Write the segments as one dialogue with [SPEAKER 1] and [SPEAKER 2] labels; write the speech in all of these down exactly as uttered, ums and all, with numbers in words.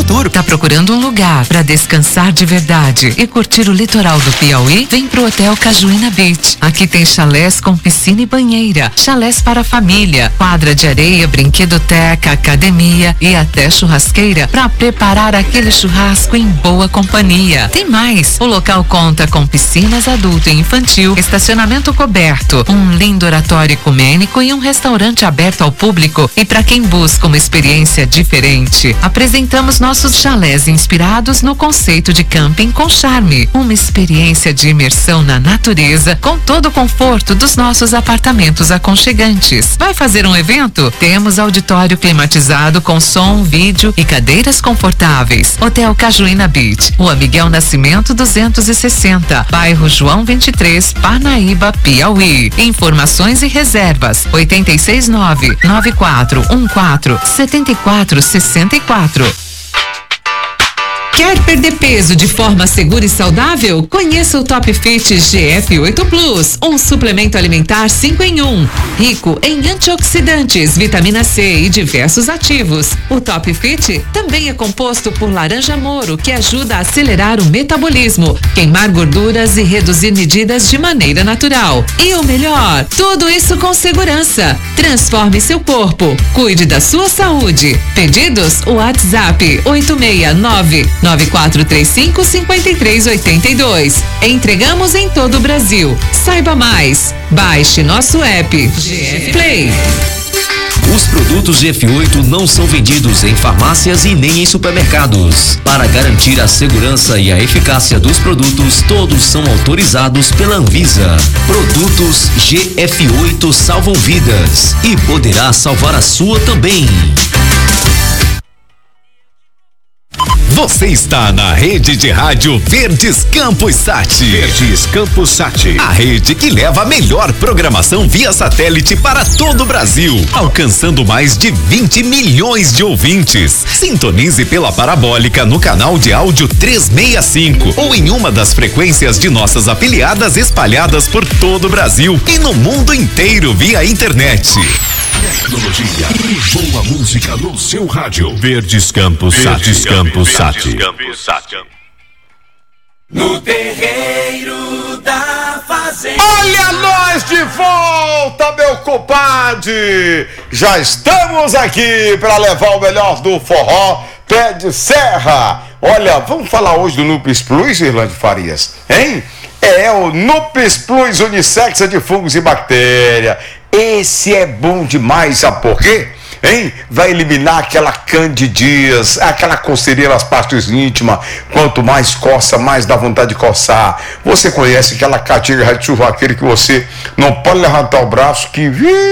[SPEAKER 1] futuro.
[SPEAKER 2] Tá procurando um lugar para descansar de verdade e curtir o litoral do Piauí? Vem pro Hotel Cajuína Beach. Aqui tem chalés com piscina e banheira, chalés para família, quadra de areia, brinquedoteca, academia e até churrasqueira para preparar aquele churrasco em boa companhia. Tem mais, o local conta com piscinas adulto e infantil, estacionamento coberto, um lindo oratório ecumênico e um restaurante aberto ao público. E para quem busca uma experiência diferente, apresentamos nossos chalés inspirados no conceito de camping com charme, uma experiência de imersão na natureza com todo o conforto dos nossos apartamentos aconchegantes. Vai fazer um evento? Temos auditório climatizado com som, vídeo e cadeiras confortáveis. Hotel Cajuína Beach, Rua Miguel Nascimento duzentos e sessenta, bairro João vinte e três, Parnaíba, Piauí. Informações e reservas oito seis nove, nove quatro um quatro, sete quatro seis quatro. Quer perder peso de forma segura e saudável? Conheça o Top Fit G F oito Plus, um suplemento alimentar cinco em um, rico em antioxidantes, vitamina C e diversos ativos. O Top Fit também é composto por laranja moro, que ajuda a acelerar o metabolismo, queimar gorduras e reduzir medidas de maneira natural. E o melhor, tudo isso com segurança. Transforme seu corpo, cuide da sua saúde. Pedidos? WhatsApp oito seis nove, nove quatro três cinco, cinco três oito dois. Entregamos em todo o Brasil. Saiba mais. Baixe nosso app G F Play.
[SPEAKER 3] Os produtos G F oito não são vendidos em farmácias e nem em supermercados. Para garantir a segurança e a eficácia dos produtos, todos são autorizados pela Anvisa. Produtos G F oito salvam vidas e poderá salvar a sua também.
[SPEAKER 4] Você está na rede de rádio Verdes Campos Sat. Verdes Campos Sat. A rede que leva a melhor programação via satélite para todo o Brasil, alcançando mais de vinte milhões de ouvintes. Sintonize pela parabólica no canal de áudio trezentos e sessenta e cinco ou em uma das frequências de nossas afiliadas espalhadas por todo o Brasil e no mundo inteiro via internet.
[SPEAKER 5] Tecnologia e boa música no seu rádio.
[SPEAKER 4] Verdes Campos Sat. Verdes Campos Sat.
[SPEAKER 6] No terreiro da fazenda.
[SPEAKER 7] Olha nós de volta, meu compadre! Já estamos aqui para levar o melhor do forró pé de serra. Olha, vamos falar hoje do Nupes Plus, Irlande Farias, hein? É o Nupes Plus Unissex de fungos e bactéria. Esse é bom demais, sabe por quê? Hein? Vai eliminar aquela candidíase, aquela coceirinha nas partes íntimas. Quanto mais coça, mais dá vontade de coçar. Você conhece aquela catinga de churrasqueira que você não pode levantar o braço que,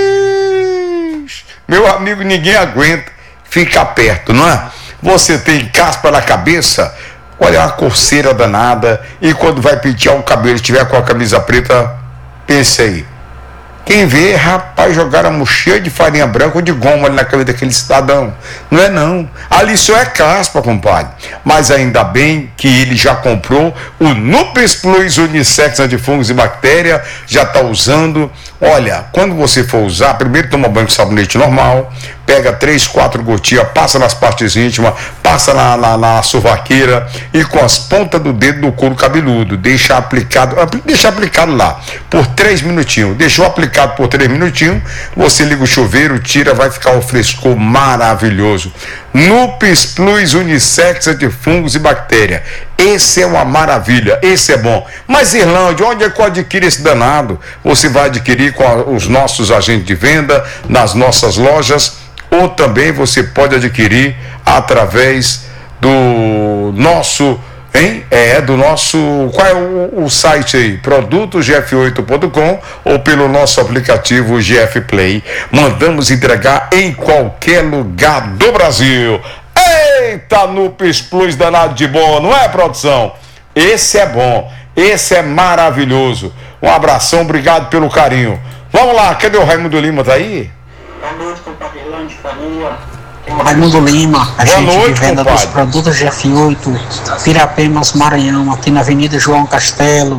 [SPEAKER 7] vixe, meu amigo, ninguém aguenta ficar perto, não é? Você tem caspa na cabeça, olha, uma coceira danada. E quando vai pentear o cabelo, estiver com a camisa preta, pense aí. Quem vê, rapaz, jogaram a mochila de farinha branca ou de goma ali na cabeça daquele cidadão. Não é não. Ali só é caspa, compadre. Mas ainda bem que ele já comprou o Nupes Plus Unissex antifungos e bactéria, já está usando. Olha, quando você for usar, primeiro toma banho com sabonete normal, pega três, quatro gotinhas, passa nas partes íntimas, passa na, na, na sovaqueira e com as pontas do dedo no couro cabeludo, deixa aplicado, deixa aplicado lá por três minutinhos. Deixou aplicado por três minutinhos, você liga o chuveiro, tira, vai ficar um frescor maravilhoso. Nupes Plus Unissex antifungos e bactéria. Esse é uma maravilha, esse é bom. Mas, Irlande, onde é que eu adquiro esse danado? Você vai adquirir com a, os nossos agentes de venda, nas nossas lojas, ou também você pode adquirir através do nosso, hein? É, do nosso, qual é o, o site aí? produtos g f oito ponto com ou pelo nosso aplicativo G F Play. Mandamos entregar em qualquer lugar do Brasil. Eita, Nupes Plus danado de bom, não é, produção? Esse é bom, esse é maravilhoso. Um abração, obrigado pelo carinho. Vamos lá, cadê o Raimundo Lima, tá aí?
[SPEAKER 8] Boa noite, compadre Irlande Faria. Raimundo Lima, a
[SPEAKER 7] Boa
[SPEAKER 8] gente
[SPEAKER 7] noite,
[SPEAKER 8] de venda
[SPEAKER 7] compadre.
[SPEAKER 8] dos produtos G F oito, Pirapemas, Maranhão, aqui na Avenida João Castelo.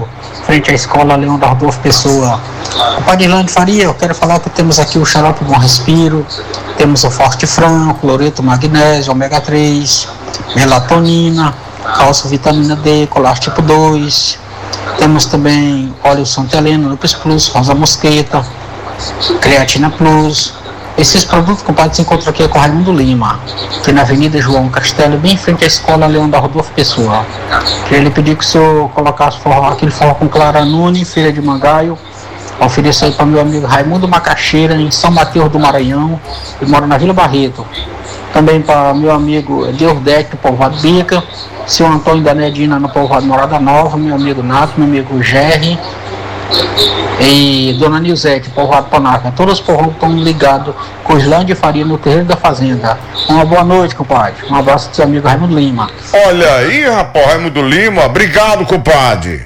[SPEAKER 8] frente à escola Leão da Rodolfo Pessoa. Compadre Ilane Faria, eu quero falar que temos aqui o xarope Bom Respiro, temos o Forte Franco, cloreto magnésio, ômega três, melatonina, cálcio, vitamina D, colágeno tipo dois. Temos também óleo Santa Helena, Lupus Plus, Rosa Mosqueta, Creatina Plus. Esses produtos, compadre, se encontram aqui com Raimundo Lima, aqui na Avenida João Castelo, bem em frente à escola Leão da Rodolfo Pessoa. Ele pediu que o senhor colocasse forró, aquele forró com Clara Nunes, filha de Mangaio. Ofereço aí para meu amigo Raimundo Macaxeira, em São Mateus do Maranhão, ele mora na Vila Barreto. Também para meu amigo Deurdete, do povoado Bica, seu Antônio da Nedina, no povoado Morada Nova, meu amigo Nato, meu amigo Gerry e Dona Nilzete, povoado Panaca. Todos os povos estão ligados com o Islândia Faria no terreiro da fazenda. Uma boa noite, compadre. Um abraço do seu amigo Raimundo Lima.
[SPEAKER 7] Olha aí, rapaz, Raimundo Lima, obrigado, compadre.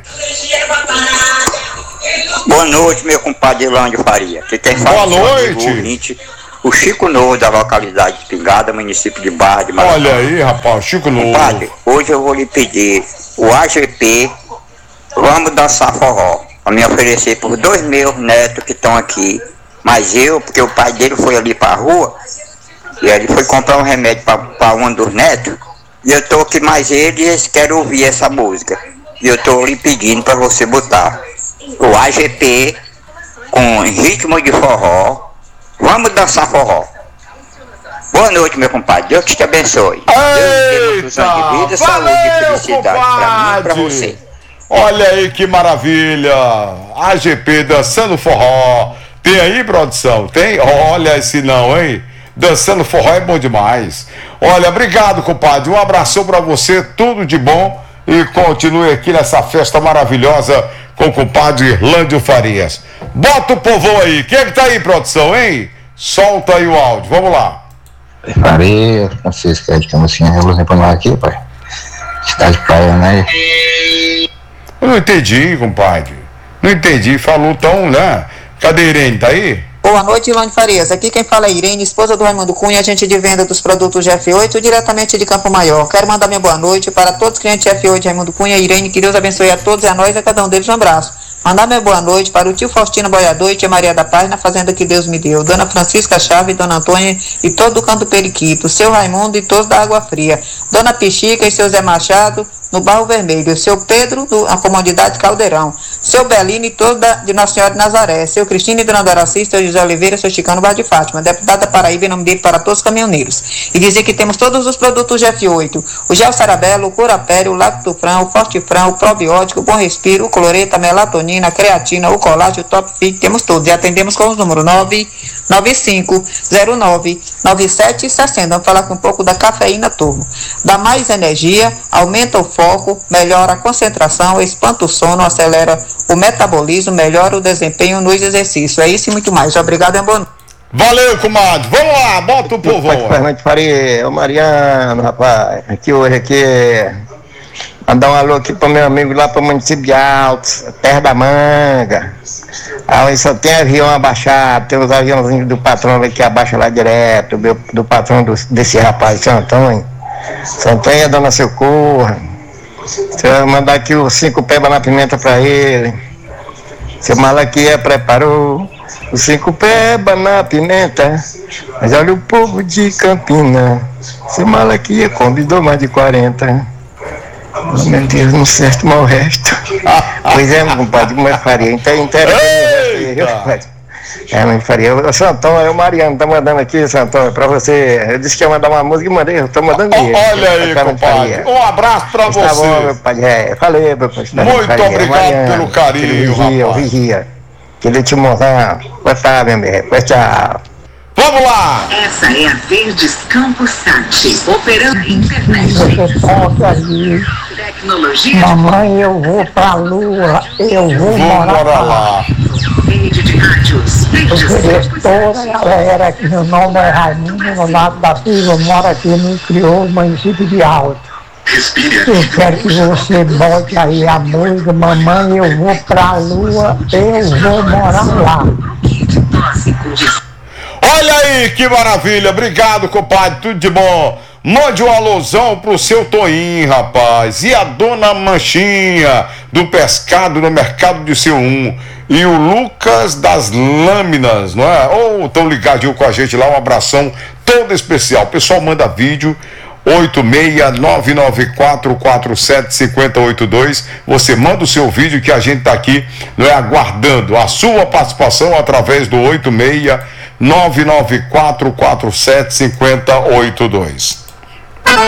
[SPEAKER 1] Boa noite, meu compadre Islândia Faria. Que quem fala
[SPEAKER 7] boa noite.
[SPEAKER 1] O Chico Novo, da localidade de Espingarda, município de Barra de Maranhão.
[SPEAKER 7] Olha aí, rapaz, Chico Novo.
[SPEAKER 1] Compadre, hoje eu vou lhe pedir o A G P, vamos dançar forró, para me oferecer por dois meus netos que estão aqui. Mas eu, porque o pai dele foi ali para a rua, e ele foi comprar um remédio para um dos netos, e eu tô aqui mais ele e eles querem ouvir essa música. E eu tô lhe pedindo para você botar o A G P com ritmo de forró. Vamos dançar forró. Boa noite, meu compadre. Deus te abençoe.
[SPEAKER 7] Eita,
[SPEAKER 1] Deus te de vida, saúde e felicidade para mim e para você.
[SPEAKER 7] Olha aí que maravilha. A G P dançando forró. Tem aí, produção? Tem? Olha esse não, hein? Dançando forró é bom demais. Olha, obrigado, compadre. Um abração para você, tudo de bom. E continue aqui nessa festa maravilhosa com o compadre Irlândio Farias. Bota o povão aí. Quem é que tá aí, produção, hein? Solta aí o áudio. Vamos lá.
[SPEAKER 9] Farias, Francisco, é de Camucinha, eu vou reclamar aqui, pai. Cidade de praia, né?
[SPEAKER 7] Eu não entendi, compadre. Não entendi. Falou tão, né? Cadê a Irene? Tá aí?
[SPEAKER 10] Boa noite, Ilane Farias. Aqui quem fala é Irene, esposa do Raimundo Cunha, agente de venda dos produtos G F oito, diretamente de Campo Maior. Quero mandar minha boa noite para todos os clientes G F oito de Raimundo Cunha. Irene, que Deus abençoe a todos e a nós, a cada um deles um abraço. Mandar minha boa noite para o tio Faustino Boiador e tia Maria da Paz na fazenda que Deus me deu. Dona Francisca Chave, Dona Antônia e todo o canto Periquito. Seu Raimundo e todos da Água Fria. Dona Pichica e seu Zé Machado no Barro Vermelho. Seu Pedro, na comunidade Caldeirão. Seu Belino e todos da, de Nossa Senhora de Nazaré. Seu Cristina e Dona Doraci, seu José Oliveira, seu Chicano Bar de Fátima. Deputado da Paraíba, em nome dele para todos os caminhoneiros. E dizer que temos todos os produtos G F oito. O Gel Sarabelo, o Corapério, o Lactofran, o Fortifran, o Probiótico, o Bom Respiro, o Cloreto, a Melatonina, a Creatina, o Colágeno, o Top Fit, temos todos. E atendemos com os números nove nove cinco zero nove nove sete seis zero. Vamos falar aqui um pouco da cafeína turbo. Dá mais energia, aumenta o foco, melhora a concentração, espanta o sono, acelera o metabolismo, melhora o desempenho nos exercícios. É isso e muito mais. Obrigado e boa noite.
[SPEAKER 7] Valeu, comadre. Vamos lá, bota o povo.
[SPEAKER 9] Fernando Faria, o Mariano, rapaz. Aqui hoje, aqui. Mandar um alô aqui pro meu amigo lá pro município de Altos, terra da Manga. Aí só tem avião abaixado, tem os aviãozinhos do patrão que abaixa lá direto, do, do patrão do, desse rapaz, São Antônio. São Antônio é Dona Socorro. Você vai mandar aqui os cinco pebas na pimenta pra ele. Seu Malaquia preparou os cinco pebas na pimenta. Mas olha o povo de Campina. Seu Malaquia convidou mais de quarenta. Oh, meu Deus, não certo mal o resto. Pois é, meu compadre, como eu faria? Então, inteira é, não faria. O Santão, é o Mariano, tá mandando aqui, Santão, é pra você. Eu disse que ia mandar uma música e mandei, eu tô mandando dinheiro.
[SPEAKER 7] Olha aí, compadre. Um abraço pra você.
[SPEAKER 9] Tá bom, meu pai. É, falei, meu pai.
[SPEAKER 7] Muito faria. Obrigado Mariano, pelo carinho,
[SPEAKER 9] vigia, rapaz. Vigia. Que ele te morra. Boa tarde, meu amigo. Tchau.
[SPEAKER 7] Vamos lá!
[SPEAKER 11] Essa é a Verdes Campos Sat, operando a internet.
[SPEAKER 8] Você ali.
[SPEAKER 11] Tecnologia.
[SPEAKER 8] Mamãe, eu vou pra lua, eu vou, vou morar, morar lá.
[SPEAKER 11] Rede de rádios.
[SPEAKER 8] Eu toda a galera aqui, meu nome é Raimundo Nonato da Silva, moro aqui no Crioulo, município de Alto. Eu quero que você bote aí a música, mamãe, eu vou pra lua, eu vou morar lá.
[SPEAKER 7] Olha aí que maravilha, obrigado, compadre, tudo de bom. Mande um alusão pro seu Toinho, rapaz. E a dona Manchinha, do pescado no mercado de seu um. E o Lucas das Lâminas, não é? Ou tão ligadinho com a gente lá, um abração todo especial. O pessoal manda vídeo. oito seis nove nove quatro quatro sete cinco zero oito dois. Você manda o seu vídeo que a gente está aqui, não é, aguardando a sua participação através do oito seis nove nove quatro quatro sete cinco zero oito dois.